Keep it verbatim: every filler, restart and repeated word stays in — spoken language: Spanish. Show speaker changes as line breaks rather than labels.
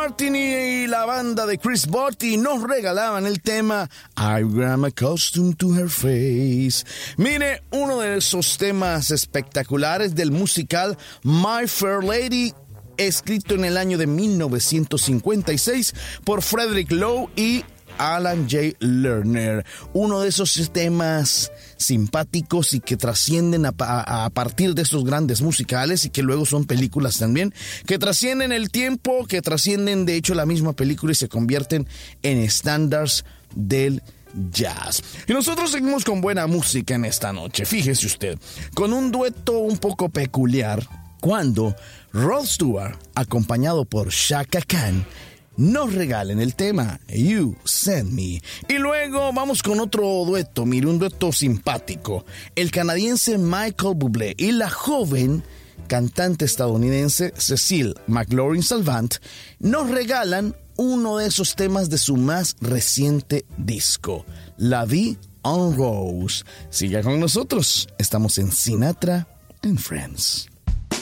Martin y la banda de Chris Botti nos regalaban el tema I'm Accustomed to Her Face. Mire, uno de esos temas espectaculares del musical My Fair Lady, escrito en el año de mil novecientos cincuenta y seis por Frederick Lowe y Alan J. Lerner. Uno de esos temas simpáticos y que trascienden a, a, a partir de estos grandes musicales y que luego son películas también, que trascienden el tiempo, que trascienden de hecho la misma película y se convierten en estándares del jazz. Y nosotros seguimos con buena música en esta noche, fíjese usted, con un dueto un poco peculiar cuando Rod Stewart, acompañado por Chaka Khan, nos regalen el tema You Send Me. Y luego vamos con otro dueto, mire, un dueto simpático. El canadiense Michael Bublé y la joven cantante estadounidense Cecile McLaurin-Salvant nos regalan uno de esos temas de su más reciente disco, La Vie en Rose. Siga con nosotros, estamos en Sinatra and Friends.